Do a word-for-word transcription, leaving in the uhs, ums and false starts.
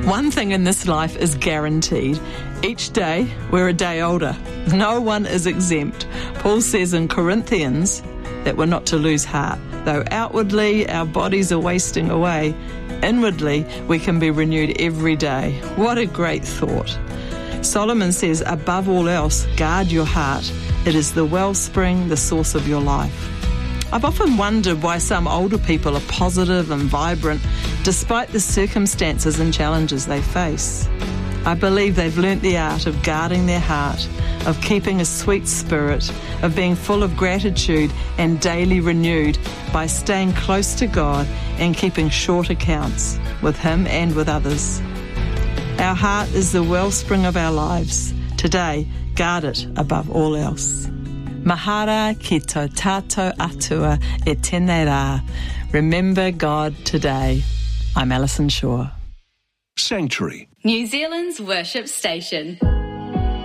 One thing in this life is guaranteed. Each day, we're a day older. No one is exempt. Paul says in Corinthians that we're not to lose heart. Though outwardly our bodies are wasting away, inwardly we can be renewed every day. What a great thought. Solomon says, above all else, guard your heart. It is the wellspring, the source of your life. I've often wondered why some older people are positive and vibrant despite the circumstances and challenges they face. I believe they've learnt the art of guarding their heart, of keeping a sweet spirit, of being full of gratitude and daily renewed by staying close to God and keeping short accounts with Him and with others. Our heart is the wellspring of our lives. Today, guard it above all else. Mahara ki tō tātou atua e tēnei rā. Remember God today. I'm Alison Shaw. Sanctuary, New Zealand's worship station.